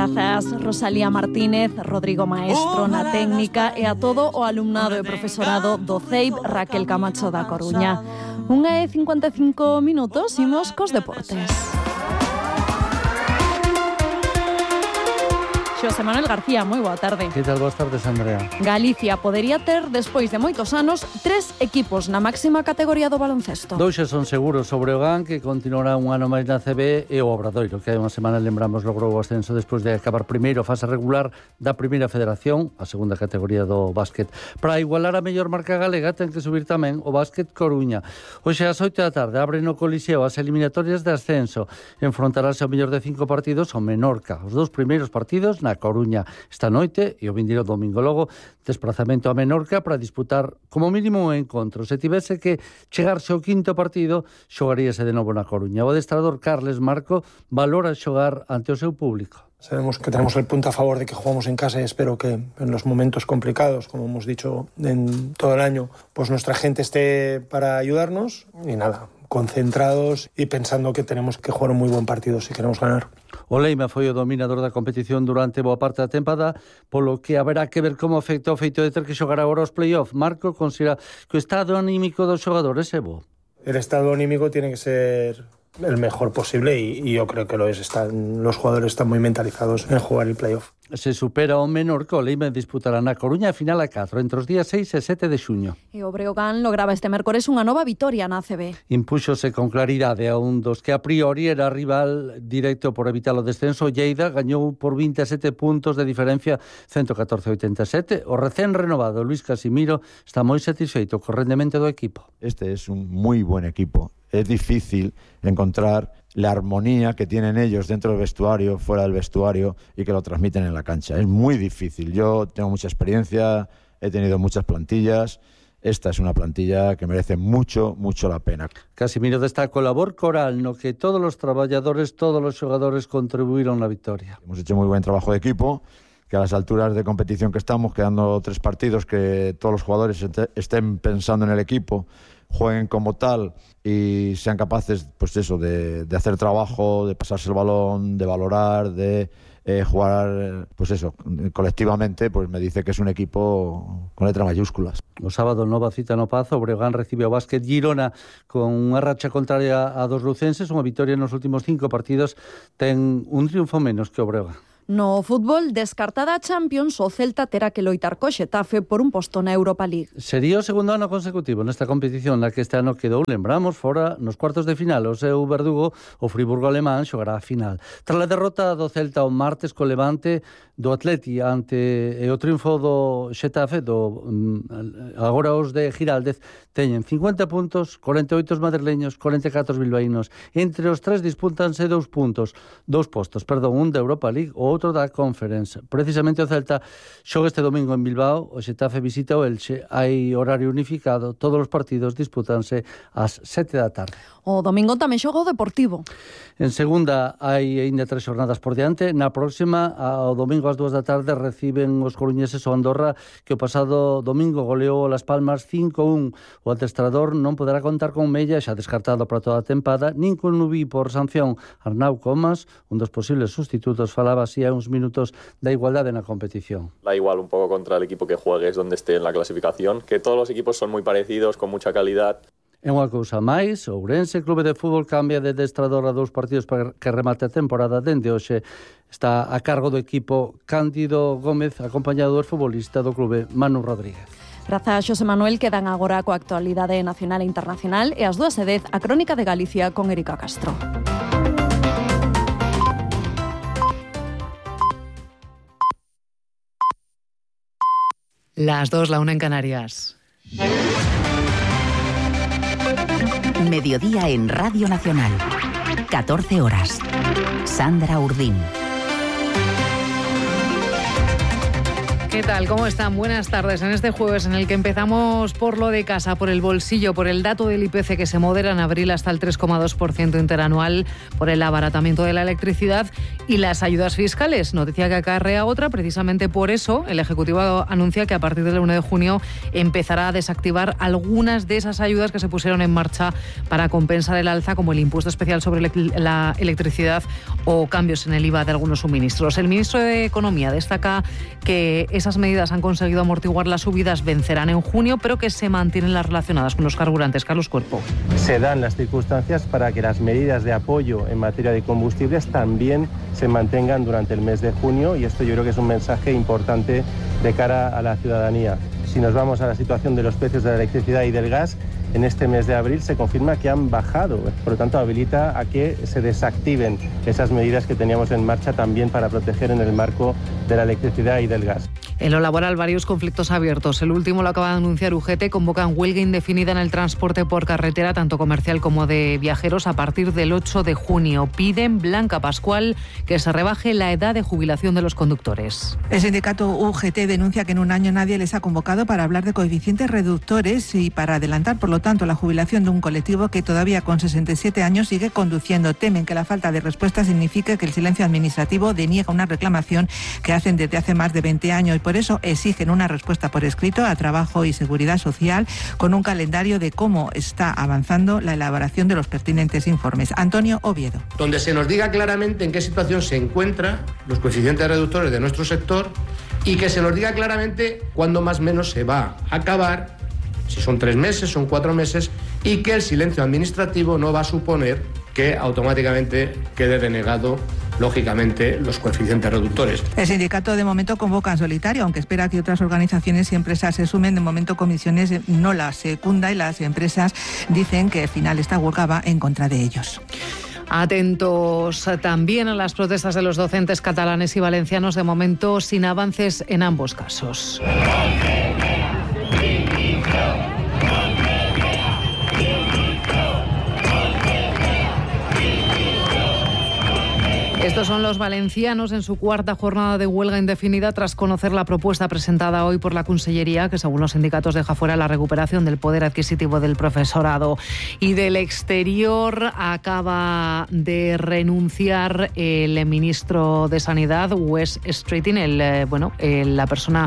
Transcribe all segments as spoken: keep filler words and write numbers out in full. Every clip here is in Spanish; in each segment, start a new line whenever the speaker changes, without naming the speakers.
Grazas Rosalía Martínez, Rodrigo Maestro na técnica e a todo o alumnado e profesorado do C E I B Raquel Camacho da Coruña. Unha e cincuenta e cinco minutos, imos cos deportes. Xosé Manuel García, moi boa tarde.
Que tal, boas tardes, Andrea.
Galicia podería ter, despois de moitos anos, tres equipos na máxima categoría do baloncesto.
Dous xa son seguros, o Breogán, que continuará un ano máis na C B, e o Obradoiro, que hai unha semana, lembramos, logrou o ascenso despois de acabar primeiro fase regular da primeira federación, a segunda categoría do básquet. Para igualar a mellor marca galega, ten que subir tamén o Básquet Coruña. Hoxe ás oito da tarde abre no Coliseo as eliminatorias de ascenso. Enfrontarase ao mellor de cinco partidos ao Menorca. Os dous primeiros partidos na Coruña esta noite e o vindeiro domingo. Logo, desplazamento a Menorca para disputar como mínimo un encontro. Se tivese que chegarse ao quinto partido, xogaríase de novo na Coruña. O adestrador Carles Marco valora xogar ante o seu público.
Sabemos que tenemos el punto a favor de que jugamos en casa y espero que en los momentos complicados, como hemos dicho en todo el año, pues nuestra gente esté para ayudarnos y nada, concentrados y pensando que tenemos que jugar un muy buen partido si queremos ganar.
O Leima foi o dominador da competición durante boa parte da tempada, polo que haberá que ver como afecta o feito de ter que xogar agora os play-off. Marco considera que o estado anímico dos xogadores é bo.
El estado anímico tiene que ser el mejor posible y, y yo creo que lo es. Están, los jugadores están muy mentalizados en jugar el playoff.
Se supera o Menorca, o Leima disputará na Coruña a final a catro, entre os días seis e sete de xuño.
E o Breogán lograba este mércores unha nova vitoria na C B.
Impúxose con claridade a un dos que a priori era rival directo por evitar o descenso. Lleida gañou por vinte e sete puntos de diferencia, ciento catorce a oitenta e sete. O recén renovado Luis Casimiro está moi satisfeito co rendemento do equipo.
Este es un muy buen equipo. Es difícil encontrar la armonía que tienen ellos dentro del vestuario, fuera del vestuario y que lo transmiten en la cancha. Es muy difícil. Yo tengo mucha experiencia, he tenido muchas plantillas. Esta es una plantilla que merece mucho, mucho la pena.
Casimiro destaca o labor coral no que todos los trabajadores, todos los jugadores contribuyeron a la victoria.
Hemos hecho muy buen trabajo de equipo, que a las alturas de competición que estamos, quedando tres partidos, que todos los jugadores estén pensando en el equipo, jueguen como tal y sean capaces, pues eso, de, de hacer trabajo, de pasarse el balón, de valorar, de eh, jugar, pues eso, colectivamente, pues me dice que es un equipo con letras mayúsculas.
O sábado, nova cita no Pazo, o Breogán recibe o Básquet Girona con unha racha contraria a dos lucenses, unha victoria nos últimos cinco partidos, ten un triunfo menos que o Breogán.
No fútbol, descartada a Champions, o Celta terá que loitar co Xetafe por un posto na Europa League.
Sería o segundo ano consecutivo nesta competición na que este ano quedou, lembramos, fora nos cuartos de final. O seu verdugo, o Friburgo alemán, xogará a final. Tras a derrota do Celta o martes co Levante, do Atleti ante e o triunfo do Xetafe, do agora os de Giraldez, teñen cincuenta puntos, corenta e oito os madrileños, corenta e catro os bilbaínos. Entre os tres dispútanse dous puntos, dous postos, perdón, un de Europa League, o outro da Conference. Precisamente o Celta xoga este domingo en Bilbao, o Xetafe visita o Elche, hai horario unificado, todos os partidos dispútanse ás sete da tarde.
O domingo tamén xoga o Deportivo.
En segunda hai aínda tres xornadas por diante. Na próxima, ao domingo ás dúas da tarde, reciben os coruñeses o Andorra, que o pasado domingo goleou Las Palmas cinco a un. O adestrador non poderá contar con Mella, xa descartado para toda a tempada, nin con Nubi por sanción. Arnau Comas, un dos posibles sustitutos, falaba así a uns minutos da igualdade na competición.
Da igual un pouco contra el equipo que juegues, donde esté en la clasificación, que todos los equipos son muy parecidos, con mucha calidad.
É unha cousa máis, o Ourense Clube de Fútbol cambia de adestrador a dous partidos para que remate a temporada. Dende hoxe está a cargo do equipo Cándido Gómez, acompañado do futbolista do clube Manu Rodríguez.
Grazas, Xosé Manuel, quedan agora coa actualidade nacional e internacional e ás dúas e dez a Crónica de Galicia con Erika Castro.
Las dos, la una en Canarias.
Mediodía en Radio Nacional. catorce horas. Sandra Urdín.
¿Qué tal? ¿Cómo están? Buenas tardes. En este jueves en el que empezamos por lo de casa, por el bolsillo, por el dato del I P C que se modera en abril hasta el tres coma dos por ciento interanual, por el abaratamiento de la electricidad y las ayudas fiscales. Noticia que acarrea otra. Precisamente por eso el Ejecutivo anuncia que a partir del uno de junio empezará a desactivar algunas de esas ayudas que se pusieron en marcha para compensar el alza, como el impuesto especial sobre la electricidad o cambios en el I V A de algunos suministros. El ministro de Economía destaca que esas medidas han conseguido amortiguar las subidas, vencerán en junio, pero que se mantienen las relacionadas con los carburantes. Carlos Cuerpo.
Se dan las circunstancias para que las medidas de apoyo en materia de combustibles también se mantengan durante el mes de junio, y esto yo creo que es un mensaje importante de cara a la ciudadanía. Si nos vamos a la situación de los precios de la electricidad y del gas, en este mes de abril se confirma que han bajado, por lo tanto habilita a que se desactiven esas medidas que teníamos en marcha también para proteger en el marco de la electricidad y del gas.
En lo laboral, varios conflictos abiertos. El último lo acaba de anunciar U G T. Convocan huelga indefinida en el transporte por carretera, tanto comercial como de viajeros, a partir del ocho de junio. Piden, Blanca Pascual, que se rebaje la edad de jubilación de los conductores.
El sindicato U G T denuncia que en un año nadie les ha convocado para hablar de coeficientes reductores y para adelantar, por lo tanto, la jubilación de un colectivo que todavía con sesenta y siete años sigue conduciendo. Temen que la falta de respuesta signifique que el silencio administrativo deniega una reclamación que hacen desde hace más de veinte años. Por eso exigen una respuesta por escrito a Trabajo y Seguridad Social con un calendario de cómo está avanzando la elaboración de los pertinentes informes. Antonio Oviedo.
Donde se nos diga claramente en qué situación se encuentran los coeficientes reductores de nuestro sector y que se nos diga claramente cuándo más o menos se va a acabar, si son tres meses, son cuatro meses, y que el silencio administrativo no va a suponer que automáticamente quede denegado, lógicamente, los coeficientes reductores.
El sindicato de momento convoca en solitario, aunque espera que otras organizaciones y empresas se sumen. De momento Comisiones no las secunda y las empresas dicen que al final esta huelga va en contra de ellos.
Atentos también a las protestas de los docentes catalanes y valencianos, de momento sin avances en ambos casos. Estos son los valencianos en su cuarta jornada de huelga indefinida tras conocer la propuesta presentada hoy por la Consellería, que según los sindicatos deja fuera la recuperación del poder adquisitivo del profesorado. Y del exterior acaba de renunciar el ministro de Sanidad, Wes Streeting, el, bueno, el, la persona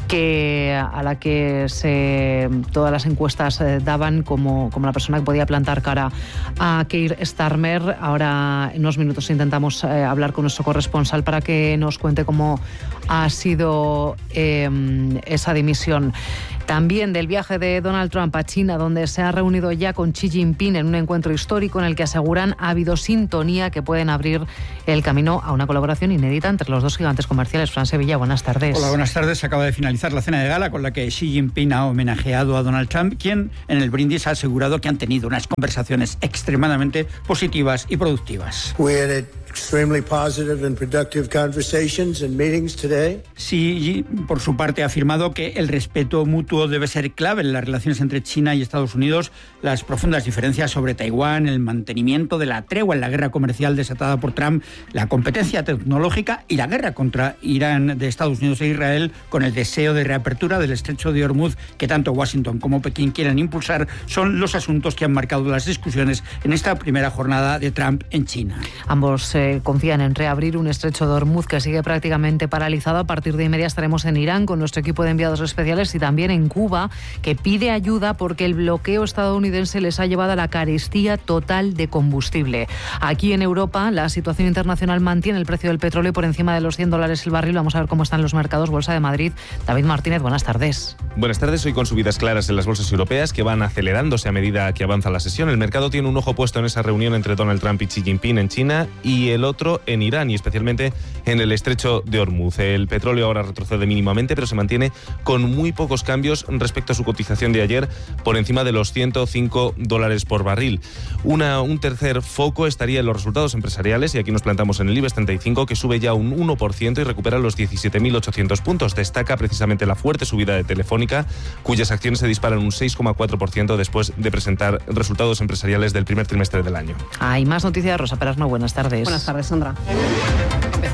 que, a la que se, todas las encuestas daban como, como la persona que podía plantar cara a Keir Starmer. Ahora en unos minutos intentamos eh, hablar con nuestro corresponsal para que nos cuente cómo ha sido eh, esa dimisión. También del viaje de Donald Trump a China, donde se ha reunido ya con Xi Jinping en un encuentro histórico en el que aseguran ha habido sintonía que pueden abrir el camino a una colaboración inédita entre los dos gigantes comerciales. Fran Sevilla, buenas tardes.
Hola, buenas tardes. Acaba de finalizar la cena de gala con la que Xi Jinping ha homenajeado a Donald Trump, quien en el brindis ha asegurado que han tenido unas conversaciones extremadamente positivas y productivas.
Extremely positive and productive conversations and meetings today.
Xi, por su parte, ha afirmado que el respeto mutuo debe ser clave en las relaciones entre China y Estados Unidos. Las profundas diferencias sobre Taiwán, el mantenimiento de la tregua en la guerra comercial desatada por Trump, la competencia tecnológica y la guerra contra Irán de Estados Unidos e Israel, con el deseo de reapertura del estrecho de Hormuz que tanto Washington como Pekín quieren impulsar, son los asuntos que han marcado las discusiones en esta primera jornada de Trump en China.
Ambos eh, confían en reabrir un estrecho de Hormuz que sigue prácticamente paralizado. A partir de inmediato estaremos en Irán con nuestro equipo de enviados especiales y también en Cuba, que pide ayuda porque el bloqueo estadounidense les ha llevado a la carestía total de combustible. Aquí en Europa la situación internacional mantiene el precio del petróleo por encima de los cien dólares el barril. Vamos a ver cómo están los mercados. Bolsa de Madrid, David Martínez, buenas tardes.
Buenas tardes. Hoy con subidas claras en las bolsas europeas que van acelerándose a medida que avanza la sesión. El mercado tiene un ojo puesto en esa reunión entre Donald Trump y Xi Jinping en China y el otro en Irán, y especialmente en el estrecho de Hormuz. El petróleo ahora retrocede mínimamente, pero se mantiene con muy pocos cambios respecto a su cotización de ayer, por encima de los ciento cinco dólares por barril. Una, un tercer foco estaría en los resultados empresariales, y aquí nos plantamos en el IBEX treinta y cinco, que sube ya un uno por ciento y recupera los diecisiete mil ochocientos puntos. Destaca precisamente la fuerte subida de Telefónica, cuyas acciones se disparan un seis coma cuatro por ciento después de presentar resultados empresariales del primer trimestre del año.
Hay más noticias. Rosa Perasno, buenas tardes.
Buenas tardes, Sandra. Empezamos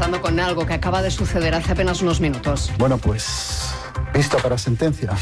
Comenzando con algo que acaba de suceder hace apenas unos minutos.
Bueno, pues visto para sentencia.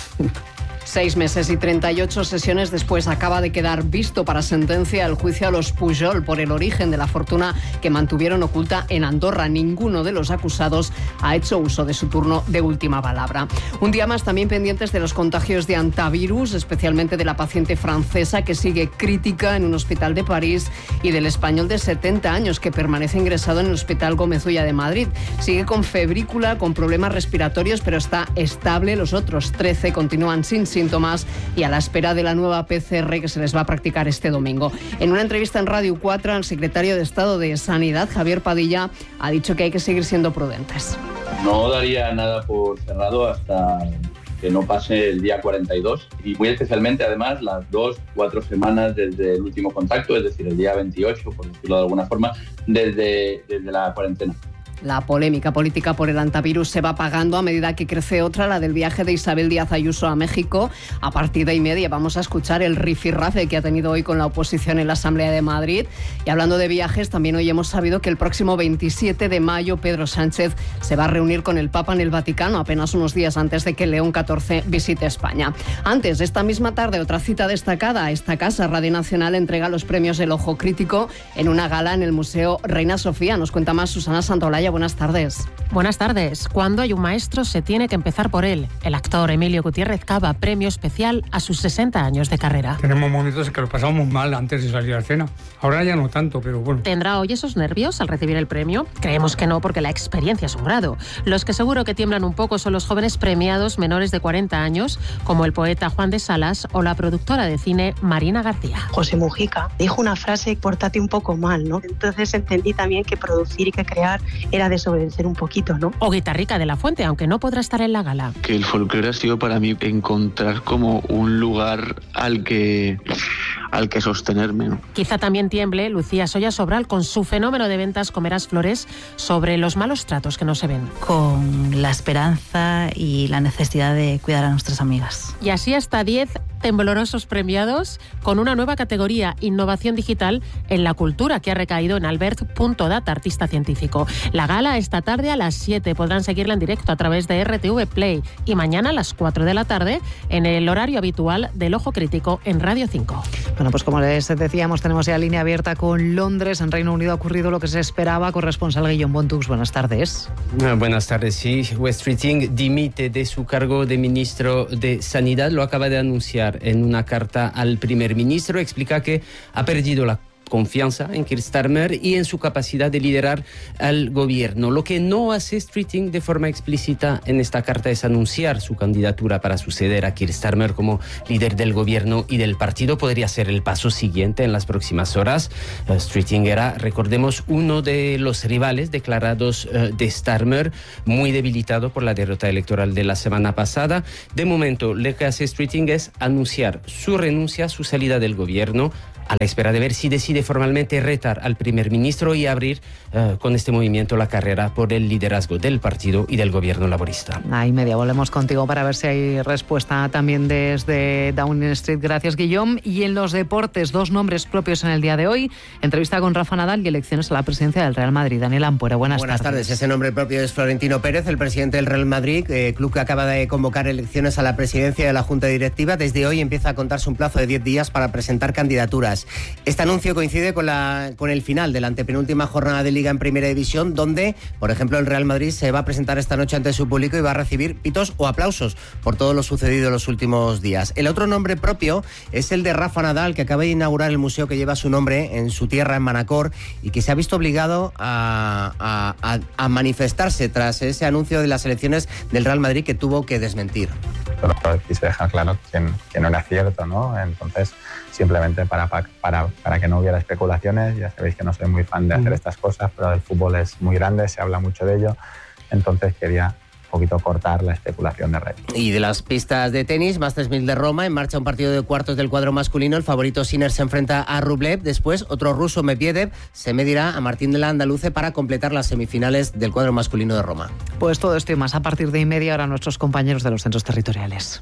Seis meses y treinta y ocho sesiones después acaba de quedar visto para sentencia el juicio a los Pujol por el origen de la fortuna que mantuvieron oculta en Andorra. Ninguno de los acusados ha hecho uso de su turno de última palabra. Un día más también pendientes de los contagios de antivirus, especialmente de la paciente francesa que sigue crítica en un hospital de París y del español de setenta años que permanece ingresado en el Hospital Gómez Ulla de Madrid. Sigue con febrícula, con problemas respiratorios, pero está estable. Los otros trece continúan sin síntomas y a la espera de la nueva P C R que se les va a practicar este domingo. En una entrevista en Radio cuatro, el secretario de Estado de Sanidad, Javier Padilla, ha dicho que hay que seguir siendo prudentes.
No daría nada por cerrado hasta que no pase el día cuarenta y dos y muy especialmente además las dos, cuatro semanas desde el último contacto, es decir, el día veintiocho, por decirlo de alguna forma, desde, desde la cuarentena.
La polémica política por el antivirus se va apagando a medida que crece otra, la del viaje de Isabel Díaz Ayuso a México. A partir de y media vamos a escuchar el rifirrafe que ha tenido hoy con la oposición en la Asamblea de Madrid. Y hablando de viajes, también hoy hemos sabido que el próximo veintisiete de mayo Pedro Sánchez se va a reunir con el Papa en el Vaticano, apenas unos días antes de que León catorce visite España. Antes, esta misma tarde, otra cita destacada a esta casa, Radio Nacional entrega los premios El Ojo Crítico en una gala en el Museo Reina Sofía. Nos cuenta más Susana Santolaya. Buenas tardes.
Buenas tardes. Cuando hay un maestro se tiene que empezar por él. El actor Emilio Gutiérrez Cava, premio especial a sus sesenta años de carrera.
Tenemos momentos en que lo pasamos mal antes de salir a escena. Ahora ya no tanto, pero bueno.
¿Tendrá hoy esos nervios al recibir el premio? Creemos que no, porque la experiencia es un grado. Los que seguro que tiemblan un poco son los jóvenes premiados menores de cuarenta años, como el poeta Juan de Salas o la productora de cine Marina García.
José Mujica dijo una frase: pórtate un poco mal, ¿no? Entonces entendí también que producir y que crear era desobedecer un poquito, ¿no?
O Guitarrica de la Fuente, aunque no podrá estar en la gala.
Que el folclore ha sido para mí encontrar como un lugar al que al que sostenerme, ¿no?
Quizá también tiemble Lucía Soya Sobral con su fenómeno de ventas Comerás Flores sobre los malos tratos que no se ven.
Con la esperanza y la necesidad de cuidar a nuestras amigas.
Y así hasta diez temblorosos premiados con una nueva categoría, innovación digital en la cultura, que ha recaído en Albert.data, artista científico. La gala esta tarde a las siete, podrán seguirla en directo a través de R T V Play, y mañana a las cuatro de la tarde en el horario habitual del Ojo Crítico en Radio cinco.
Bueno, pues como les decíamos, tenemos ya línea abierta con Londres. En Reino Unido ha ocurrido lo que se esperaba. Corresponsal Guillaume Bontux, buenas tardes.
Buenas tardes, sí. West Streeting dimite de su cargo de ministro de Sanidad, lo acaba de anunciar en una carta al primer ministro. Explica que ha perdido la confianza en Keir Starmer y en su capacidad de liderar al gobierno. Lo que no hace Streeting de forma explícita en esta carta es anunciar su candidatura para suceder a Keir Starmer como líder del gobierno y del partido. Podría ser el paso siguiente en las próximas horas. Uh, Streeting era, recordemos, uno de los rivales declarados uh, de Starmer, muy debilitado por la derrota electoral de la semana pasada. De momento, lo que hace Streeting es anunciar su renuncia, su salida del gobierno, a la espera de ver si decide formalmente retar al primer ministro y abrir uh, con este movimiento la carrera por el liderazgo del partido y del gobierno laborista.
Ahí media, volvemos contigo para ver si hay respuesta también desde Downing Street. Gracias, Guillaume. Y en los deportes, dos nombres propios en el día de hoy. Entrevista con Rafa Nadal y elecciones a la presidencia del Real Madrid. Daniel Ampuero, buenas,
buenas tardes.
tardes.
Ese nombre propio es Florentino Pérez, el presidente del Real Madrid, eh, club que acaba de convocar elecciones a la presidencia de la Junta Directiva. Desde hoy empieza a contarse un plazo de diez días para presentar candidaturas. Este anuncio coincide con, la, con el final de la antepenúltima jornada de Liga en Primera División, donde, por ejemplo, el Real Madrid se va a presentar esta noche ante su público y va a recibir pitos o aplausos por todo lo sucedido en los últimos días. El otro nombre propio es el de Rafa Nadal, que acaba de inaugurar el museo que lleva su nombre en su tierra, en Manacor, y que se ha visto obligado a, a, a, a manifestarse tras ese anuncio de las elecciones del Real Madrid que tuvo que desmentir.
Pero quise dejar claro que, que no era cierto, ¿no? Entonces, simplemente para, para, para que no hubiera especulaciones. Ya sabéis que no soy muy fan de hacer estas cosas, pero el fútbol es muy grande, se habla mucho de ello, entonces quería un poquito cortar la especulación de red.
Y de las pistas de tenis, Masters mil de Roma, en marcha un partido de cuartos del cuadro masculino. El favorito Sinner se enfrenta a Rublev. Después, otro ruso, Medvedev, se medirá a Martín de la Andaluce para completar las semifinales del cuadro masculino de Roma.
Pues todo esto y más a partir de y media hora nuestros compañeros de los centros territoriales.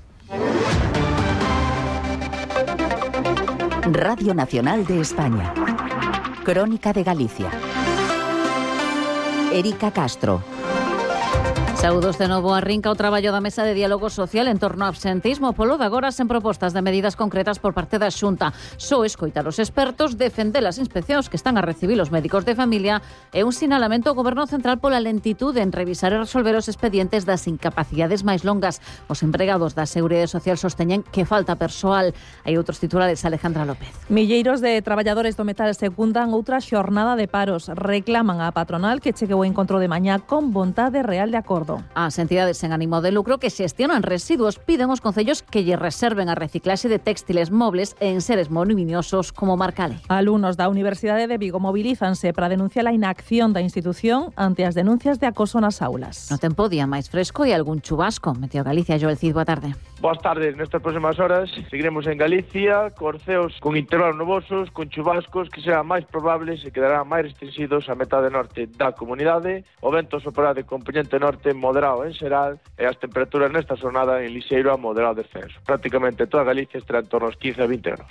Radio Nacional de España. Crónica de Galicia. Erika Castro.
Saúdos de novo, arrinca o traballo da Mesa de Diálogo Social en torno ao absentismo, polo de agora sen propostas de medidas concretas por parte da Xunta. Só escoitar os expertos, defender as inspeccións que están a recibir os médicos de familia e un sinalamento ao Goberno Central pola lentitude en revisar e resolver os expedientes das incapacidades máis longas. Os empregados da Seguridade Social sosteñen que falta persoal. Hai outros titulares, Alejandra López.
Milleiros de traballadores do metal secundan outra xornada de paros. Reclaman á patronal que chegue o encontro de mañá con vontade real de acordo.
As entidades sen ánimo de lucro que xestionan residuos piden aos concellos que lle reserven a reciclaxe de textiles mobles e enseres monuminosos como Marcale.
Alumnos da Universidade de Vigo mobilízanse para denunciar a inacción da institución ante as denuncias de acoso nas aulas.
No tempo día máis fresco e algún chubasco. Meteo Galicia, Joel Cid, boa tarde.
Boas tardes. Nestas próximas horas seguiremos en Galicia, corceos con intervalos nubosos, con chubascos que serán máis probables e quedarán máis restringidos a metade norte da comunidade. O vento soprará de componente norte moderado en xeral e as temperaturas nesta xornada en lixeiro a moderado descenso. Prácticamente toda Galicia estará en torno aos quince a vinte graus.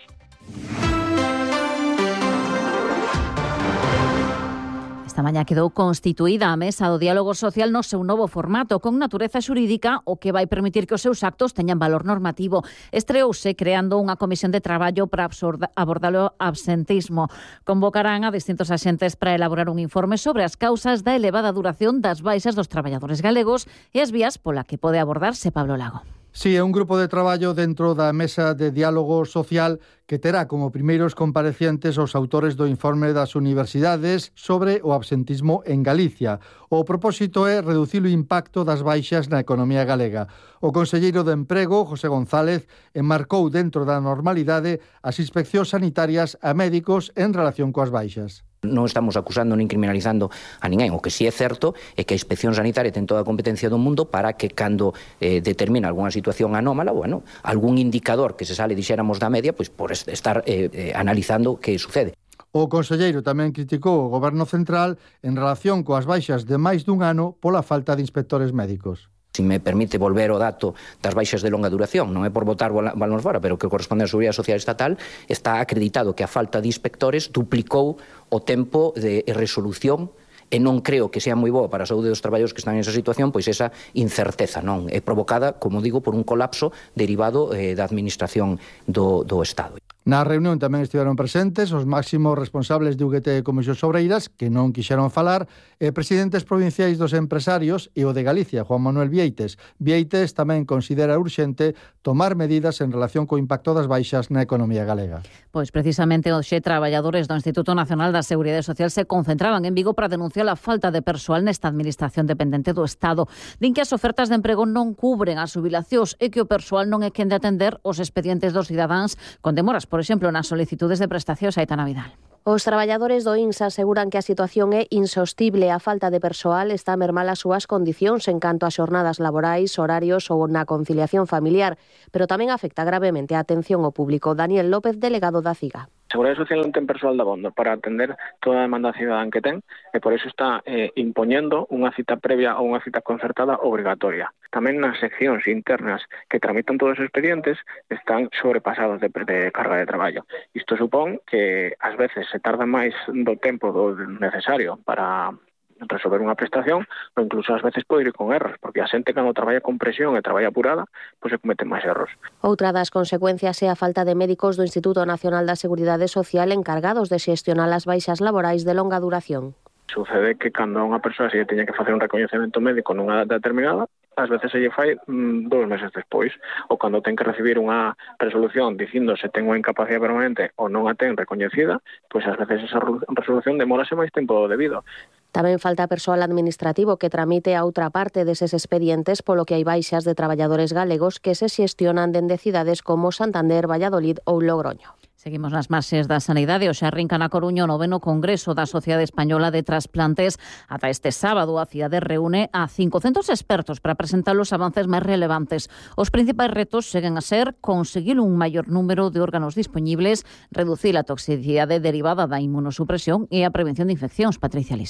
Esta mañá quedou constituída a Mesa do Diálogo Social no seu novo formato, con natureza xurídica, o que vai permitir que os seus actos teñan valor normativo. Estreouse creando unha comisión de traballo para abordar o absentismo. Convocarán a distintos axentes para elaborar un informe sobre as causas da elevada duración das baixas dos traballadores galegos e as vías pola que pode abordarse, Pablo Lago.
Sí, é un grupo de traballo dentro da Mesa de Diálogo Social que terá como primeiros comparecientes os autores do informe das universidades sobre o absentismo en Galicia. O propósito é reducir o impacto das baixas na economía galega. O conselleiro de Emprego, José González, enmarcou dentro da normalidade as inspeccións sanitarias a médicos en relación coas baixas.
Non estamos acusando nin criminalizando a ninguén. O que sí é certo é que a inspección sanitaria ten toda a competencia do mundo para que cando eh, determina algunha situación anómala, bueno, algún indicador que se sale, dixéramos, da media, pois por estar eh, eh, analizando que sucede.
O conselleiro tamén criticou o Goberno Central en relación coas baixas de máis dun ano pola falta de inspectores médicos.
Si me permite volver o dato das baixas de longa duración, non é por botar balóns fora, pero que corresponde á Seguridade Social Estatal, está acreditado que a falta de inspectores duplicou o tempo de resolución e non creo que sea moi boa para a saúde dos traballadores que están en esa situación, pois esa incerteza non é provocada, como digo, por un colapso derivado eh, da administración do, do Estado.
Na reunión tamén estiveron presentes os máximos responsables de U G T e Comisións Obreiras, que non quixeron falar, e presidentes provinciais dos empresarios e o de Galicia, Juan Manuel Vieites. Vieites tamén considera urxente tomar medidas en relación co impacto das baixas na economía galega.
Pois precisamente hoxe traballadores do Instituto Nacional da Seguridade Social se concentraban en Vigo para denunciar a falta de persoal nesta administración dependente do Estado. Din que as ofertas de emprego non cubren as xubilacións e que o persoal non é quen de atender os expedientes dos cidadáns con demoras, por exemplo, nas solicitudes de prestacións. Aitana Vidal.
Os traballadores do I N S aseguran que a situación é insostible. A falta de persoal está a mermar as súas condicións en canto a xornadas laborais, horarios ou na conciliación familiar, pero tamén afecta gravemente a atención ao público. Daniel López, delegado da CIGA.
A Seguridade Social non ten persoal de abondo para atender toda a demanda cidadán que ten e por iso está eh, impoñendo unha cita previa ou unha cita concertada obrigatoria. Tamén nas seccións internas que tramitan todos os expedientes están sobrepasados de, de carga de traballo. Isto supón que ás veces se tarda máis do tempo do necesario para resolver unha prestación ou incluso ás veces pode ir con erros, porque a xente cando traballa con presión e traballa apurada, pois se cometen máis erros.
Outra das consecuencias é a falta de médicos do Instituto Nacional da Seguridade Social encargados de xestionar as baixas laborais de longa duración.
Sucede que cando a unha persoa se teña que facer un recoñecemento médico nunha data determinada, ás veces se lle fai mm, dous meses despois, ou cando ten que recibir unha resolución dicindo se ten unha incapacidade permanente ou non a ten recoñecida, pois ás veces esa resolución demórase máis tempo do debido.
Tamén falta persoal administrativo que tramite a outra parte deses expedientes, polo que hai baixas de traballadores galegos que se xestionan dende cidades como Santander, Valladolid ou Logroño.
Seguimos nas marxes da sanidade. Hoxe arrinca na Coruña o noveno Congreso da Sociedade Española de Trasplantes. Ata este sábado a cidade reúne a cincocentos expertos para presentar os avances máis relevantes. Os principais retos seguen a ser conseguir un maior número de órganos disponibles, reducir a toxicidade derivada da inmunosupresión e a prevención de infeccións. Patricia Liste.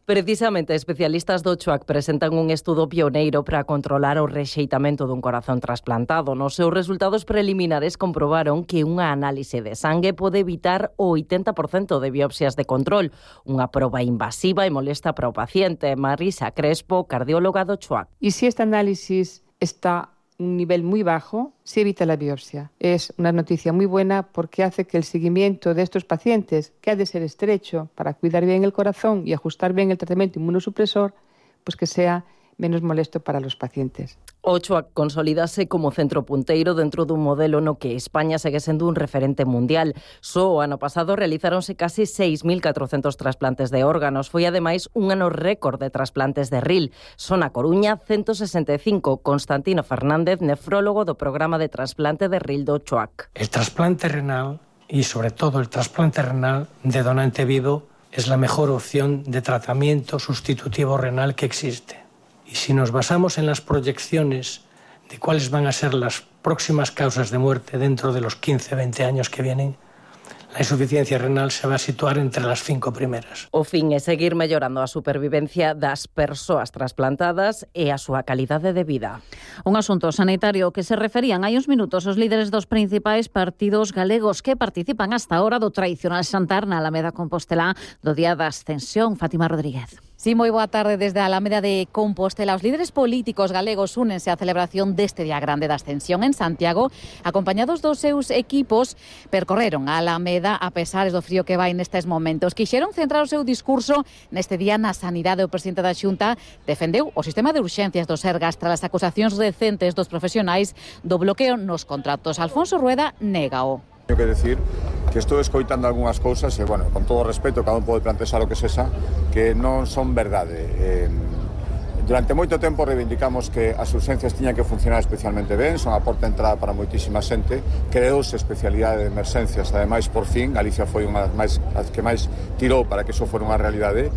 Precisamente, especialistas do Choac presentan un estudo pioneiro para controlar o rexeitamento dun corazón trasplantado. Nos seus resultados preliminares comprobaron que unha análise de sangue pode evitar o oitenta por cento de biopsias de control, unha proba invasiva e molesta para o paciente. Marisa Crespo, cardióloga do Choac.
Y si este análisis está un nivel muy bajo, se evita la biopsia. Es una noticia muy buena porque hace que el seguimiento de estos pacientes, que ha de ser estrecho para cuidar bien el corazón y ajustar bien el tratamiento inmunosupresor, pues que sea menos molesto para los pacientes.
O Choac consolidase como centro punteiro dentro dun modelo no que España segue sendo un referente mundial. Só o ano pasado realizáronse casi seis mil catrocentos trasplantes de órganos. Foi ademais un ano récord de trasplantes de R I L. Son a Coruña ciento sesenta e cinco. Constantino Fernández, nefrólogo do programa de trasplante de R I L do Choac.
El trasplante renal y sobre todo el trasplante renal de donante vivo es la mejor opción de tratamiento sustitutivo renal que existe. Y si nos basamos en las proyecciones de cuáles van a ser las próximas causas de muerte dentro de los quince a veinte años que vienen, la insuficiencia renal se va a situar entre las cinco primeras.
O fin é seguir mellorando a supervivencia das persoas trasplantadas e a súa calidade de vida.
Un asunto sanitario que se referían hai uns minutos os líderes dos principais partidos galegos que participan hasta ahora do tradicional xantar na Alameda Compostela do Día da Ascensión. Fátima Rodríguez.
Sí, moi boa tarde desde a Alameda de Compostela. Os líderes políticos galegos únense á celebración deste Día Grande da Ascensión en Santiago, acompañados dos seus equipos, percorreron a Alameda a pesar do frío que vai nestes momentos. Quixeron centrar o seu discurso neste día na sanidade. O presidente da Xunta defendeu o sistema de urxencias do Sergas tras as acusacións recentes dos profesionais do bloqueo nos contratos. Alfonso Rueda négao.
Tengo que decir que estou escoitando algunhas cousas e, bueno, con todo o respeto, cada un pode plantexar o que sexa, que non son verdade. Eh, durante moito tempo reivindicamos que as urxencias tiñan que funcionar especialmente ben, son a porta de entrada para moitísima xente, creouse especialidade de emerxencias, ademais, por fin, Galicia foi unha das máis, as que máis tirou para que iso fora unha realidade,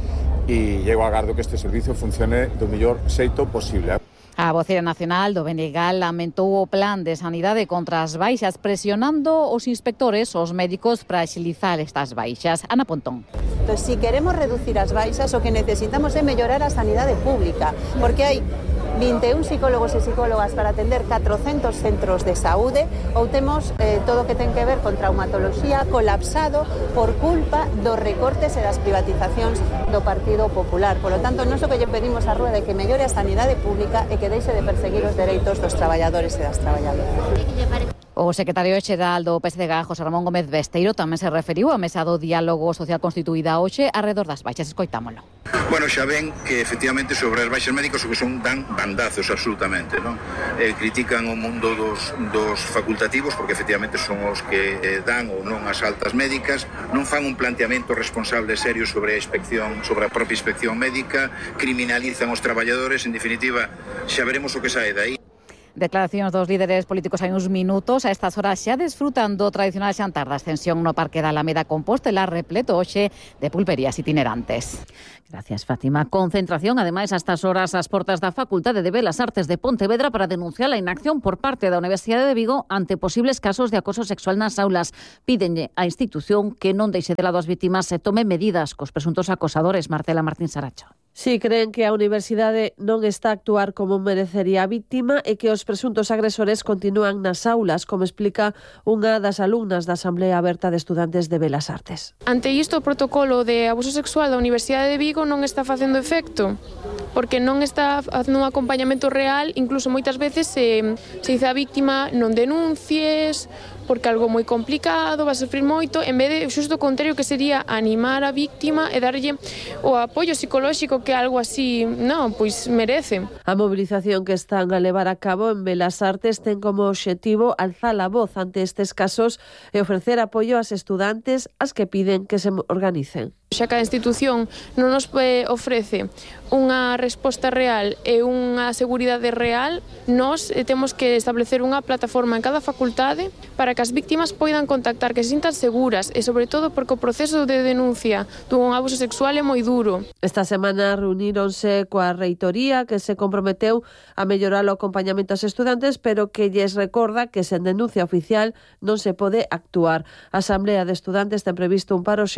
e eu agardo que este servicio funcione do mellor xeito posible.
A voceira nacional do Benegal lamentou o plan de sanidade contra as baixas, presionando os inspectores, os médicos, para axilizar estas baixas. Ana Pontón.
Entonces, si queremos reducir as baixas, o que necesitamos é mellorar a sanidade pública, porque hai vinte e un psicólogos e psicólogas para atender catrocentos centros de saúde, ou temos eh, todo o que ten que ver con traumatoloxía colapsado por culpa dos recortes e das privatizacións do Partido Popular. Por lo tanto, non só que lle pedimos a Rueda que mellore a sanidade pública e que deixe de perseguir os dereitos dos traballadores e das traballadoras.
O secretario xeral do P S D G, José Ramón Gómez Besteiro, tamén se referiu á mesa do diálogo social constituída hoxe arredor das baixas. Escoitámolo.
Bueno, xa ven que efectivamente sobre as baixas médicos o que son dan bandazos absolutamente, non? Eh, critican o mundo dos, dos facultativos porque efectivamente son os que eh, dan ou non as altas médicas, non fan un planteamento responsable serio sobre a inspección, sobre a propia inspección médica, criminalizan os traballadores, en definitiva, xa veremos o que sae dai.
Declaracións dos líderes políticos hai uns minutos. A estas horas xa desfrutan do tradicional xantar da Ascensión no Parque da Alameda Compostela, repleto hoxe de pulperías itinerantes.
Gracias, Fátima. Concentración, ademais, a estas horas ás portas da Facultade de Belas Artes de Pontevedra para denunciar a inacción por parte da Universidade de Vigo ante posibles casos de acoso sexual nas aulas. Pídenlle á institución que non deixe de lado as vítimas e tome medidas cos presuntos acosadores. Martela Martín Saracho.
Si creen que a universidade non está a actuar como merecería a vítima e que os presuntos agresores continúan nas aulas, como explica unha das alumnas da Asamblea Aberta de Estudantes de Belas Artes.
Ante isto, o protocolo de abuso sexual da Universidade de Vigo non está facendo efecto, porque non está facendo un acompañamento real, incluso moitas veces se, se dice a víctima non denuncies, porque algo moi complicado, va a sufrir moito, en vez de xusto o contrario, que sería animar a víctima e darlle o apoio psicolóxico que algo así, non, pois merece.
A mobilización que están a levar a cabo en Belas Artes ten como obxectivo alzar a voz ante estes casos e ofrecer apoio ás estudantes as que piden que se organicen.
Xa cada institución non nos ofrece unha resposta real e unha seguridade real, nós temos que establecer unha plataforma en cada facultade para que as víctimas poidan contactar, que se sintan seguras e, sobre todo, porque o proceso de denuncia dun abuso sexual é moi duro.
Esta semana reuníronse coa reitoría que se comprometeu a mellorar o acompañamento aos estudantes, pero que lles recorda que sen denuncia oficial non se pode actuar. A Asamblea de Estudantes ten previsto un paro xeral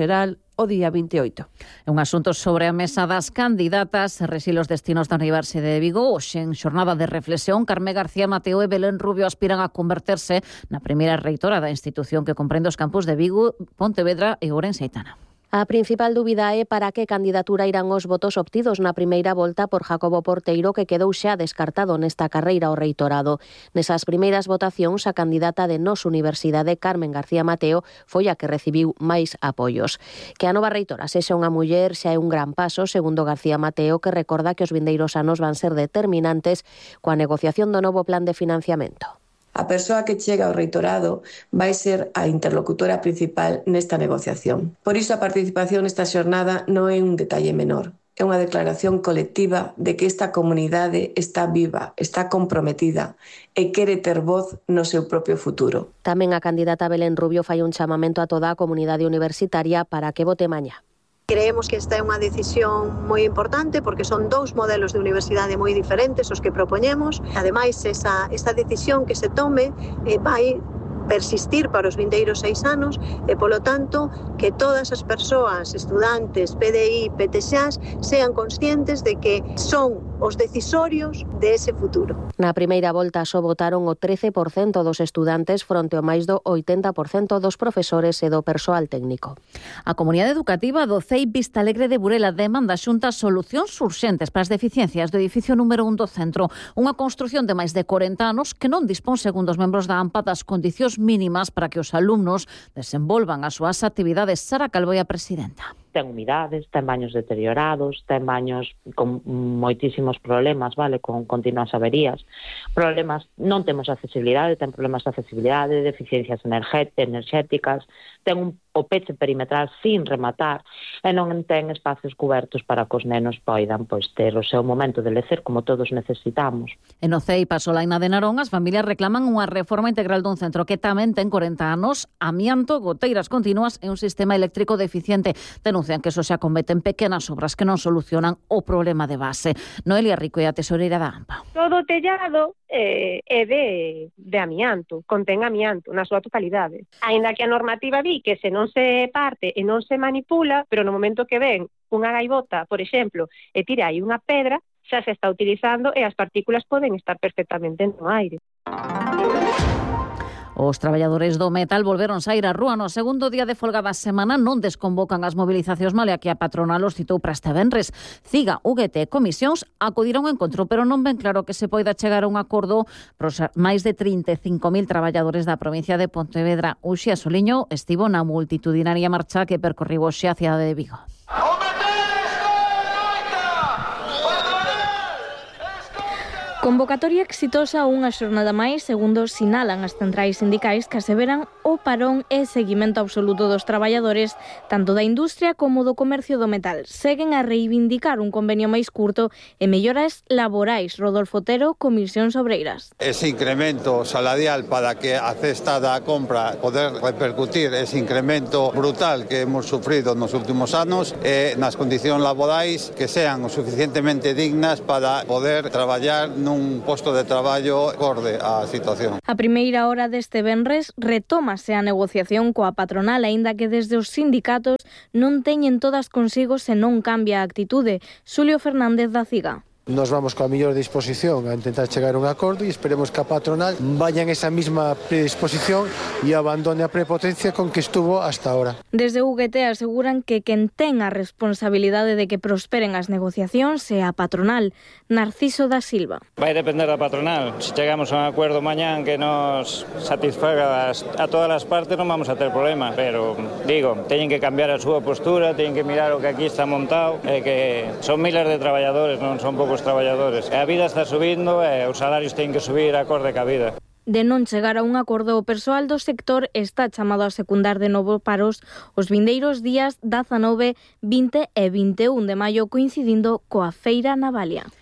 o día veintiocho.
Un asunto sobre a mesa das candidatas, resilos destinos da Universidade de Vigo. Hoxe, en xornada de reflexión, Carme García Mateo e Belén Rubio aspiran a converterse na primeira reitora da institución que comprende os campus de Vigo, Pontevedra e Ourense e Aitana.
A principal dúbida é para que candidatura irán os votos obtidos na primeira volta por Jacobo Porteiro, que quedou xa descartado nesta carreira ao reitorado. Nesas primeiras votacións, a candidata de Nos Universidade, Carmen García Mateo, foi a que recibiu máis apoios. Que a nova reitora sexa unha muller xa é un gran paso, segundo García Mateo, que recorda que os vindeiros anos van ser determinantes coa negociación do novo plan de financiamento.
A persoa que chega ao reitorado vai ser a interlocutora principal nesta negociación. Por iso a participación nesta xornada non é un detalle menor. É unha declaración colectiva de que esta comunidade está viva, está comprometida e quere ter voz no seu propio futuro.
Tamén a candidata Belén Rubio fai un chamamento a toda a comunidade universitaria para que vote mañá.
Creemos que esta é unha decisión moi importante porque son dous modelos de universidade moi diferentes os que propoñemos. Ademais, esa, esta decisión que se tome eh, vai persistir para os vindeiros seis anos e, polo tanto, que todas as persoas, estudantes, P D I, P T X A S, sean conscientes de que son os decisorios de ese futuro.
Na primeira volta só votaron o trece por cento dos estudantes fronte ao máis do oitenta por cento dos profesores e do persoal técnico.
A comunidade educativa do C E I Vista Alegre de Burela demanda a Xunta solucións urxentes para as deficiencias do edificio número un do centro, unha construción de máis de corenta anos que non dispón, segundo os membros da AMPA, das condicións mínimas para que os alumnos desenvolvan as súas actividades. Sara Calvoi, a presidenta.
Ten humidades, ten baños deteriorados, ten baños con moitísimos problemas, vale, con continuas averías. Problemas, non temos accesibilidade, ten problemas de accesibilidade, deficiencias enerxéticas, ten un o peche perimetral sin rematar e non ten espacios cobertos para que os nenos poidan pois ter o seu momento de lecer como todos necesitamos.
En o C E I Pasolaina de Narón, as familias reclaman unha reforma integral dun centro que tamén ten corenta anos, amianto, goteiras continuas e un sistema eléctrico deficiente. Denuncian que eso xa converte en pequenas obras que non solucionan o problema de base. Noelia Rico é a tesoreira da AMPA.
Todo o tellado eh, é de, de amianto, contén amianto na súa totalidade. Aínda que a normativa di que se non se parte e non se manipula, pero no momento que ven unha gaivota, por exemplo, e tira aí unha pedra, xa se está utilizando e as partículas poden estar perfectamente no aire.
Os traballadores do metal volveron saír á rúa no segundo día de folga da semana, non desconvocan as movilizacións malia que a patronal os citou para este venres. CIGA, U G T e Comisións acudiron ao encontro, pero non ven claro que se poida chegar a un acordo para os máis de trinta e cinco mil traballadores da provincia de Pontevedra. Uxía Soliño estivo na multitudinaria marcha que percorriu hoxe a cidade de Vigo.
Convocatoria exitosa a unha xornada máis, segundo sinalan as centrais sindicais que aseveran o parón e seguimento absoluto dos traballadores tanto da industria como do comercio do metal. Seguen a reivindicar un convenio máis curto e melloras laborais. Rodolfo Otero, Comisións Obreiras.
Ese incremento salarial para que a cesta da compra poder repercutir ese incremento brutal que hemos sufrido nos últimos anos e nas condicións laborais que sean o suficientemente dignas para poder traballar nun posto de traballo acorde á situación.
A primeira hora deste venres retómase a negociación coa patronal, aínda que desde os sindicatos non teñen todas consigo se non cambia a actitude. Xulio Fernández da CIGA.
Nos vamos coa mellor disposición a intentar chegar a un acordo e esperemos que a patronal vaya en esa mesma predisposición e abandone a prepotencia con que estuvo hasta ahora.
Desde U G T aseguran que quen ten a responsabilidade de que prosperen as negociacións é a patronal. Narciso da Silva.
Vai depender da patronal. Se chegamos a un acordo mañán que nos satisfaga a todas as partes non vamos a ter problema, pero digo, teñen que cambiar a súa postura, teñen que mirar o que aquí está montado, e que son miles de traballadores, non son poucos traballadores. A vida está subindo e os salarios teñen que subir acorde ca vida.
De non chegar a un acordo, o persoal do sector está chamado a secundar de novo paros os vindeiros días dezanove, vinte e vinte e un de maio, coincidindo coa Feira Navalia.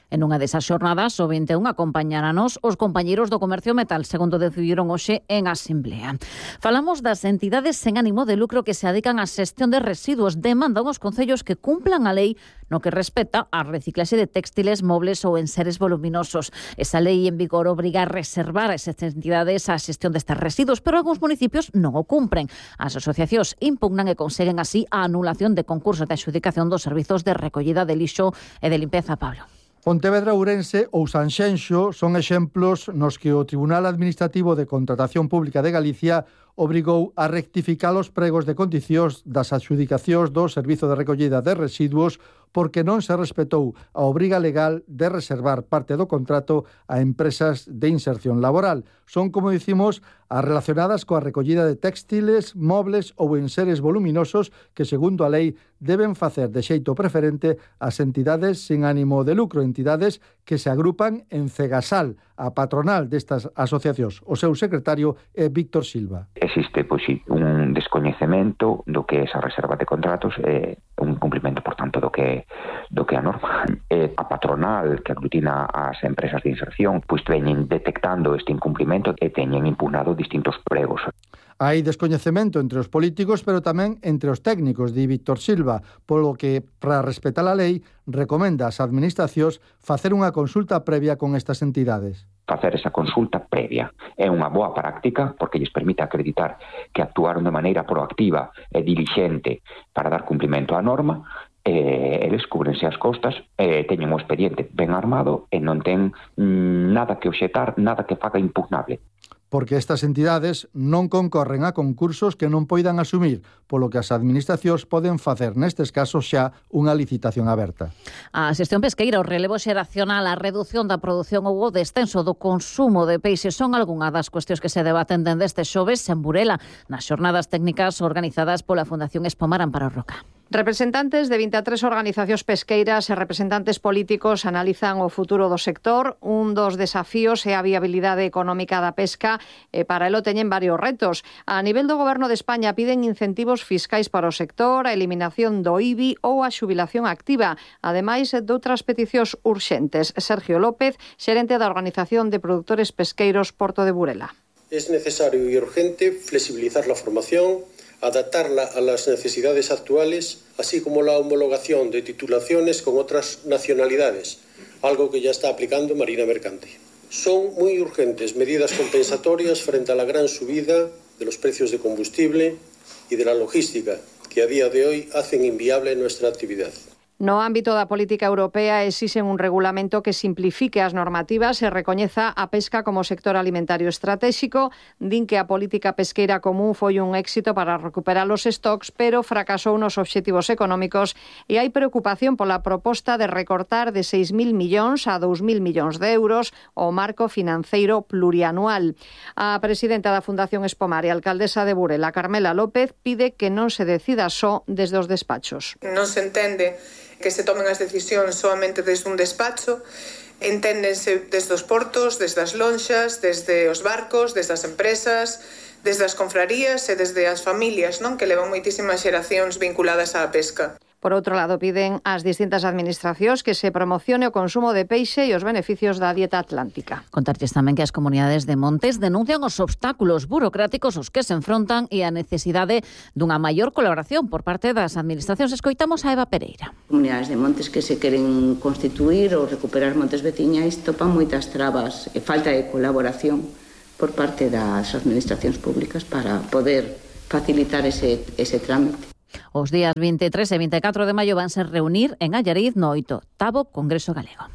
En unha desas xornadas, o vinte e un acompañáranos os compañeiros do Comercio Metal, segundo decidiron hoxe en Asamblea. Falamos das entidades sen ánimo de lucro que se dedican á xestión de residuos. Demandan os concellos que cumplan a lei no que respecta a reciclaxe de textiles, mobles ou enseres voluminosos. Esa lei en vigor obriga a reservar a esas entidades a xestión destes residuos, pero algúns municipios non o cumpren. As asociacións impugnan e conseguen así a anulación de concursos de adxudicación dos servizos de recollida de lixo e de limpeza, Pablo.
Pontevedra, Ourense ou Sanxenxo son exemplos nos que o Tribunal Administrativo de Contratación Pública de Galicia obrigou a rectificar os pregos de condicións das adxudicacións do Servizo de Recollida de Residuos porque non se respetou a obriga legal de reservar parte do contrato a empresas de inserción laboral. Son, como dicimos, as relacionadas coa recollida de textiles, mobles ou enseres voluminosos que, segundo a lei, deben facer de xeito preferente as entidades sin ánimo de lucro, entidades que se agrupan en Cegasal, a patronal destas asociacións. O seu secretario é Víctor Silva.
Existe pois, un descoñecemento do que é esa reserva de contratos e un cumprimento, por tanto, do que do que a norma. E a patronal que aglutina as empresas de inserción pois veñen detectando este incumprimento e teñen impugnado distintos pregos.
Hai descoñecemento entre os políticos, pero tamén entre os técnicos, di Víctor Silva, polo que, para respetar a lei, recomenda ás administracións facer unha consulta previa con estas entidades.
Facer esa consulta previa é unha boa práctica porque lles permite acreditar que actuaron de maneira proactiva e dilixente para dar cumprimento á norma. Eh, eles cúbrense as costas, eh, teñen o expediente ben armado e non ten mm, nada que obxetar, nada que faga impugnable.
Porque estas entidades non concorren a concursos que non poidan asumir, polo que as administracións poden facer nestes casos xa unha licitación aberta.
A xestión pesqueira, o relevo xeracional, a redución da produción ou o descenso do consumo de peixe son algunha das cuestións que se debaten dende este xoves en Burela, nas xornadas técnicas organizadas pola Fundación Espomar Amparo Roca.
Representantes de vinte e tres organizacións pesqueiras e representantes políticos analizan o futuro do sector. Un dos desafíos é a viabilidade económica da pesca e para elo teñen varios retos. A nivel do Goberno de España piden incentivos fiscais para o sector, a eliminación do I B I ou a xubilación activa, ademais de outras peticións urxentes. Sergio López, xerente da Organización de Productores Pesqueiros Porto de Burela.
Es necesario y urgente flexibilizar la formación, adaptarla a las necesidades actuales, así como la homologación de titulaciones con otras nacionalidades, algo que ya está aplicando Marina Mercante. Son muy urgentes medidas compensatorias frente a la gran subida de los precios de combustible y de la logística, que a día de hoy hacen inviable nuestra actividad.
No ámbito da política europea exixen un regulamento que simplifique as normativas e recoñeza a pesca como sector alimentario estratégico. Din que a política pesqueira común foi un éxito para recuperar os stocks, pero fracasou nos obxectivos económicos e hai preocupación pola proposta de recortar de seis mil millóns a dous mil millóns de euros o marco financeiro plurianual. A presidenta da Fundación Espomar e alcaldesa de Burela, Carmela López, pide que non se decida só desde os despachos.
Non se entende que se tomen as decisións solamente desde un despacho, enténdense desde os portos, desde as lonxas, desde os barcos, desde as empresas, desde as confrarías e desde as familias, non, que levan moitísimas xeracións vinculadas á pesca.
Por outro lado, piden ás distintas administracións que se promocione o consumo de peixe e os beneficios da dieta atlántica.
Contarches tamén que as comunidades de montes denuncian os obstáculos burocráticos aos que se enfrontan e a necesidade dunha maior colaboración por parte das administracións. Escoitamos a Eva Pereira.
Comunidades de montes que se queren constituir ou recuperar montes veciñais topan moitas trabas e falta de colaboración por parte das administracións públicas para poder facilitar ese, ese trámite.
Os días vinte e tres e vinte e catro de maio vanse reunir en Allariz no oitavo Congreso Galego.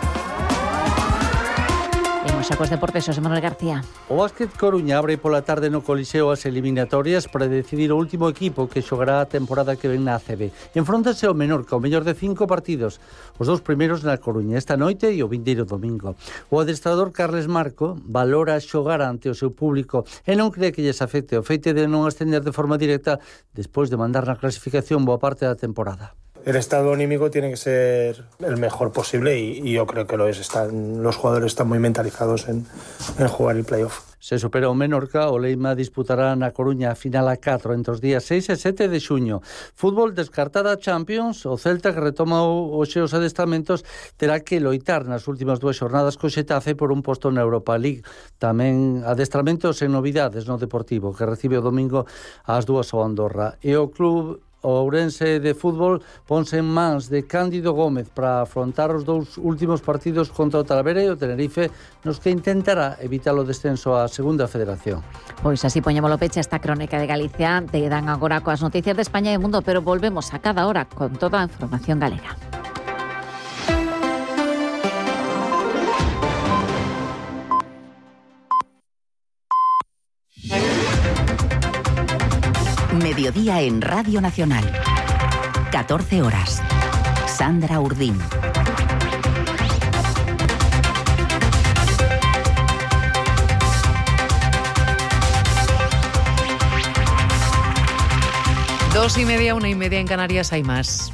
Imos xa cos deportes, Xosé Manuel García.
O Básquet Coruña abre pola tarde no Coliseo as eliminatorias para decidir o último equipo que xogará a temporada que ven na A C B. Enfróntase ao Menorca, o mellor de cinco partidos. Os dous primeiros na Coruña esta noite e o vindeiro domingo. O adestrador Carles Marco valora xogar ante o seu público e non cree que lles afecte o feito de non ascender de forma directa despois de mandar na clasificación boa parte da temporada.
El estado anímico tiene que ser el mejor posible y, y yo creo que lo es. Están, los jugadores están muy mentalizados en, en jugar el playoff.
Se supera o Menorca, o Leima disputará na Coruña a final a catro entre os días seis e sete de xuño. Fútbol descartada a Champions, o Celta que retoma hoxe os adestramentos terá que loitar nas últimas dúas xornadas co Xetafe por un posto na Europa League. Tamén adestramentos en novidades no Deportivo, que recibe o domingo ás dúas ao Andorra. E o club o Ourense de fútbol ponse en mans de Cándido Gómez para afrontar os dous últimos partidos contra o Talavera e o Tenerife, nos que intentará evitar o descenso á segunda federación.
Pois así poñémolo peche esta crónica de Galicia. Te dan agora coas noticias de España e do mundo, pero volvemos a cada hora con toda a información galega.
Mediodía en Radio Nacional. catorce horas. Sandra Urdín.
Dos y media, una y media en Canarias, hay más.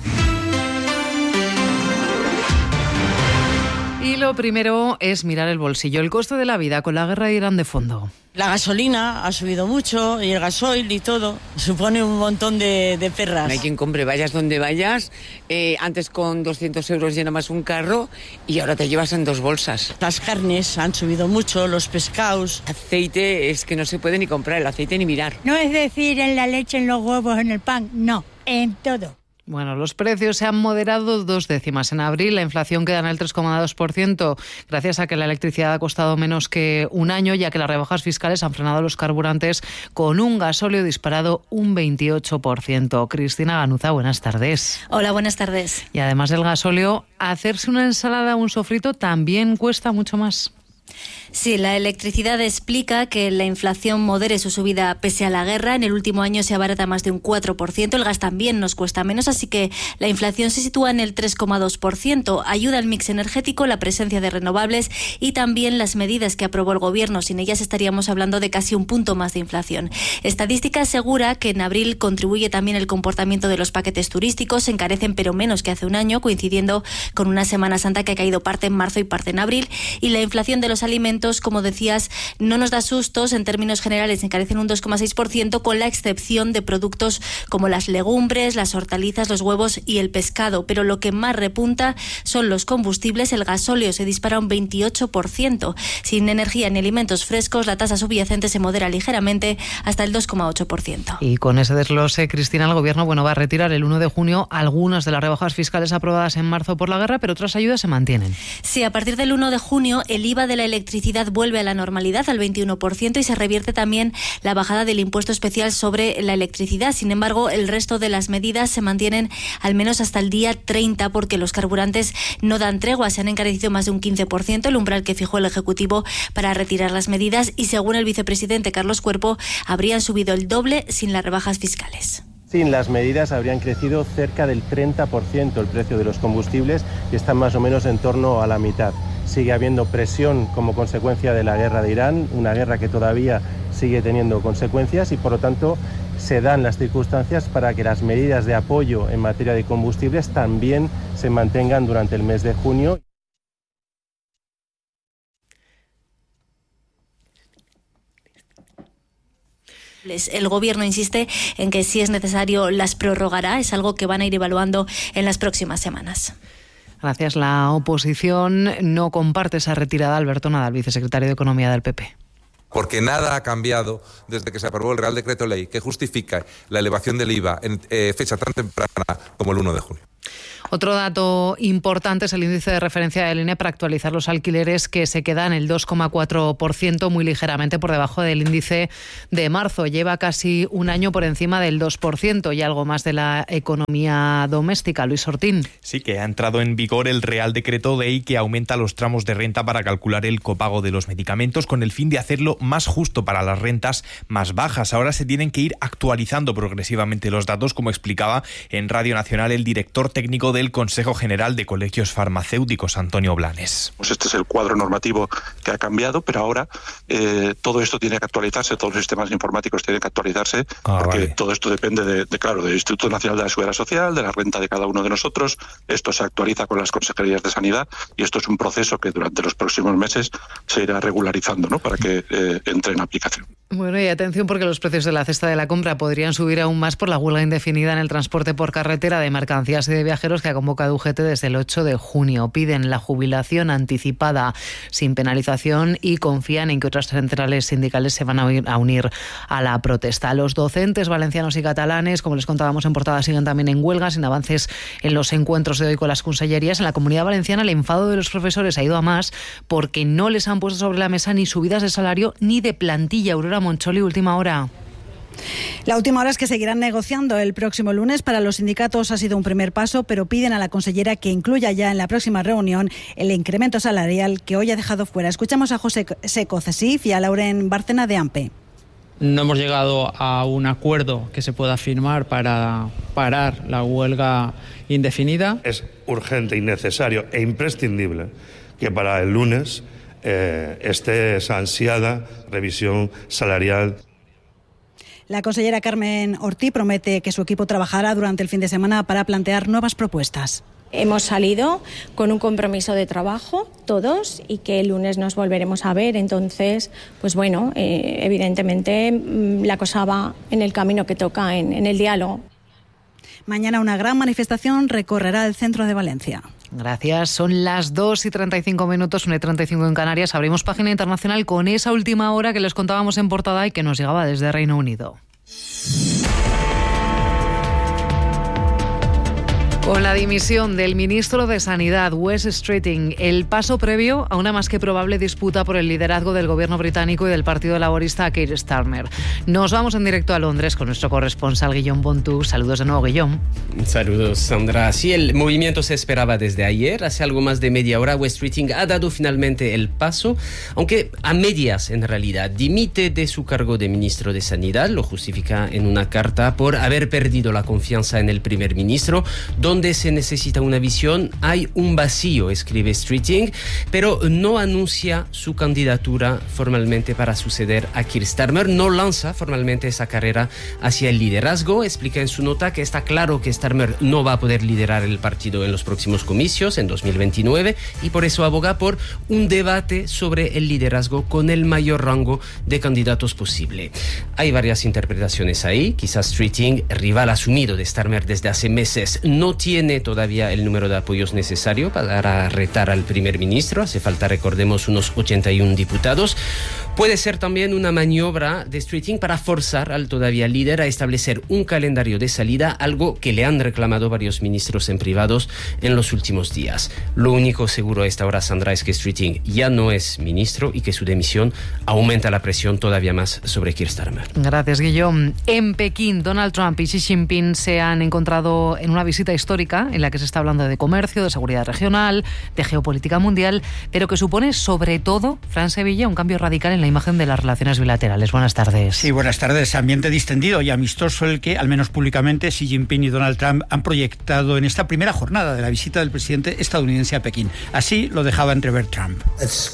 Y lo primero es mirar el bolsillo, el coste de la vida con la guerra de Irán de fondo.
La gasolina ha subido mucho y el gasoil y todo. Supone un montón de, de perras.
No hay quien compre, vayas donde vayas. Eh, antes con doscientos euros llenabas un carro y ahora te llevas en dos bolsas.
Las carnes han subido mucho, los pescados.
Aceite, es que no se puede ni comprar el aceite ni mirar.
No es decir en la leche, en los huevos, en el pan, no, en todo.
Bueno, los precios se han moderado dos décimas. En abril la inflación queda en el tres coma dos por ciento gracias a que la electricidad ha costado menos que un año, ya que las rebajas fiscales han frenado los carburantes con un gasóleo disparado un veintiocho por ciento. Cristina Ganuza, buenas tardes.
Hola, buenas tardes.
Y además del gasóleo, hacerse una ensalada o un sofrito también cuesta mucho más.
Sí, la electricidad explica que la inflación modere su subida pese a la guerra. En el último año se abarata más de un cuatro por ciento. El gas también nos cuesta menos, así que la inflación se sitúa en el tres coma dos por ciento. Ayuda el mix energético, la presencia de renovables y también las medidas que aprobó el Gobierno. Sin ellas estaríamos hablando de casi un punto más de inflación. Estadística asegura que en abril contribuye también el comportamiento de los paquetes turísticos. Se encarecen pero menos que hace un año, coincidiendo con una Semana Santa que ha caído parte en marzo y parte en abril. Y la inflación de los alimentos, como decías, no nos da sustos. En términos generales se encarecen un dos coma seis por ciento, con la excepción de productos como las legumbres, las hortalizas, los huevos y el pescado. Pero lo que más repunta son los combustibles. El gasóleo se dispara un veintiocho por ciento. Sin energía ni alimentos frescos, la tasa subyacente se modera ligeramente hasta el dos coma ocho por ciento.
Y con ese desglose, Cristina, el Gobierno bueno, va a retirar el uno de junio algunas de las rebajas fiscales aprobadas en marzo por la guerra, pero otras ayudas se mantienen.
Sí, a partir del uno de junio el I V A de la electricidad vuelve a la normalidad, al veintiuno por ciento, y se revierte también la bajada del impuesto especial sobre la electricidad. Sin embargo, el resto de las medidas se mantienen al menos hasta el día treinta, porque los carburantes no dan tregua. Se han encarecido más de un quince por ciento, el umbral que fijó el Ejecutivo para retirar las medidas, y según el vicepresidente Carlos Cuerpo, habrían subido el doble sin las rebajas fiscales.
Sin las medidas habrían crecido cerca del treinta por ciento el precio de los combustibles, y están más o menos en torno a la mitad. Sigue habiendo presión como consecuencia de la guerra de Irán, una guerra que todavía sigue teniendo consecuencias, y por lo tanto se dan las circunstancias para que las medidas de apoyo en materia de combustibles también se mantengan durante el mes de junio.
El Gobierno insiste en que si es necesario las prorrogará. Es algo que van a ir evaluando en las próximas semanas.
Gracias. La oposición no comparte esa retirada. Alberto Nadal, vicesecretario de Economía del P P.
Porque nada ha cambiado desde que se aprobó el Real Decreto Ley que justifica la elevación del I V A en eh, fecha tan temprana como el uno de junio.
Otro dato importante es el índice de referencia del I N E para actualizar los alquileres, que se queda en el dos coma cuatro por ciento, muy ligeramente por debajo del índice de marzo. Lleva casi un año por encima del dos por ciento. Y algo más de la economía doméstica. Luis Ortín.
Sí, que ha entrado en vigor el Real Decreto Ley que aumenta los tramos de renta para calcular el copago de los medicamentos, con el fin de hacerlo más justo para las rentas más bajas. Ahora se tienen que ir actualizando progresivamente los datos, como explicaba en Radio Nacional el director técnico de del Consejo General de Colegios Farmacéuticos, Antonio Blanes.
Pues este es el cuadro normativo que ha cambiado, pero ahora eh, todo esto tiene que actualizarse, todos los sistemas informáticos tienen que actualizarse, ah, porque vale. todo esto depende de, de, claro, del Instituto Nacional de la Seguridad Social, de la renta de cada uno de nosotros. Esto se actualiza con las consejerías de Sanidad y esto es un proceso que durante los próximos meses se irá regularizando, ¿no?, para que eh, entre en aplicación.
Bueno, y atención porque los precios de la cesta de la compra podrían subir aún más por la huelga indefinida en el transporte por carretera de mercancías y de viajeros que ha convocado U G T desde el ocho de junio. Piden la jubilación anticipada sin penalización y confían en que otras centrales sindicales se van a unir, a unir a la protesta. Los docentes valencianos y catalanes, como les contábamos en portada, siguen también en huelga, sin avances en los encuentros de hoy con las consellerías. En la Comunidad Valenciana el enfado de los profesores ha ido a más porque no les han puesto sobre la mesa ni subidas de salario ni de plantilla. Aurora Moncholi, última hora.
La última hora es que seguirán negociando el próximo lunes. Para los sindicatos ha sido un primer paso, pero piden a la consellera que incluya ya en la próxima reunión el incremento salarial que hoy ha dejado fuera. Escuchamos a José Seco Cesif y a Lauren Bárcena de AMPE.
No hemos llegado a un acuerdo que se pueda firmar para parar la huelga indefinida.
Es urgente y necesario e imprescindible que para el lunes eh, esté esa ansiada revisión salarial.
La consellera Carmen Ortí promete que su equipo trabajará durante el fin de semana para plantear nuevas propuestas.
Hemos salido con un compromiso de trabajo, todos, y que el lunes nos volveremos a ver. Entonces, pues bueno, eh, evidentemente la cosa va en el camino que toca, en, en el diálogo.
Mañana una gran manifestación recorrerá el centro de Valencia.
Gracias. Son las dos y treinta y cinco minutos, una y treinta y cinco en Canarias. Abrimos página internacional con esa última hora que les contábamos en portada y que nos llegaba desde Reino Unido. Con la dimisión del ministro de Sanidad, Wes Streeting, el paso previo a una más que probable disputa por el liderazgo del gobierno británico y del Partido Laborista Keir Starmer. Nos vamos en directo a Londres con nuestro corresponsal Guillaume Bontu. Saludos de nuevo, Guillaume.
Saludos, Sandra. Sí, el movimiento se esperaba desde ayer. Hace algo más de media hora, Wes Streeting ha dado finalmente el paso, aunque a medias en realidad. Dimite de su cargo de ministro de Sanidad, lo justifica en una carta por haber perdido la confianza en el primer ministro, donde se necesita una visión, hay un vacío, escribe Streeting, pero no anuncia su candidatura formalmente para suceder a Keir Starmer, no lanza formalmente esa carrera hacia el liderazgo. Explica en su nota que está claro que Starmer no va a poder liderar el partido en los próximos comicios, en dos mil veintinueve, y por eso aboga por un debate sobre el liderazgo con el mayor rango de candidatos posible. Hay varias interpretaciones ahí. Quizás Streeting, rival asumido de Starmer desde hace meses, no tiene todavía el número de apoyos necesario para retar al primer ministro. Hace falta, recordemos, unos ochenta y uno diputados. Puede ser también una maniobra de Streeting para forzar al todavía líder a establecer un calendario de salida, algo que le han reclamado varios ministros en privados en los últimos días. Lo único seguro a esta hora, Sandra, es que Streeting ya no es ministro y que su dimisión aumenta la presión todavía más sobre Keir Starmer.
Gracias, Guillaume. En Pekín, Donald Trump y Xi Jinping se han encontrado en una visita histórica en la que se está hablando de comercio, de seguridad regional, de geopolítica mundial, pero que supone sobre todo, Fran Sevilla, un cambio radical en la imagen de las relaciones bilaterales. Buenas tardes.
Sí, buenas tardes. Ambiente distendido y amistoso el que, al menos públicamente, Xi Jinping y Donald Trump han proyectado en esta primera jornada de la visita del presidente estadounidense a Pekín. Así lo dejaba entrever Trump.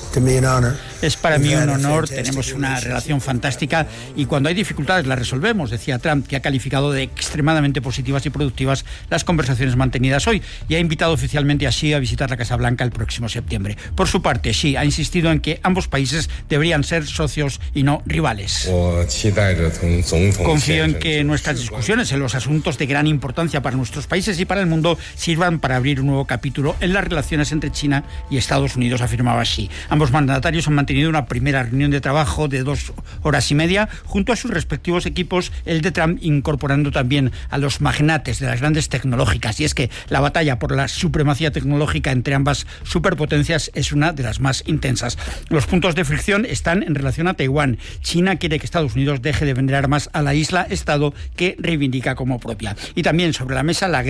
Es para mí un honor, tenemos una relación fantástica y cuando hay dificultades las resolvemos, decía Trump, que ha calificado de extremadamente positivas y productivas las conversaciones mantenidas hoy y ha invitado oficialmente a Xi a visitar la Casa Blanca el próximo septiembre. Por su parte, Xi ha insistido en que ambos países deberían ser socios y no rivales. Confío en que nuestras discusiones en los asuntos de gran importancia para nuestros países y para el mundo sirvan para abrir un nuevo capítulo en las relaciones entre China y Estados Unidos, afirmaba Xi. Ambos mandatarios han mantenido una primera reunión de trabajo de dos horas y media junto a sus respectivos equipos, el de Trump incorporando también a los magnates de las grandes tecnológicas. Y es que la batalla por la supremacía tecnológica entre ambas superpotencias es una de las más intensas. Los puntos de fricción están en relación a Taiwán. China quiere que Estados Unidos deje de vender armas a la isla, estado que reivindica como propia. Y también sobre la mesa la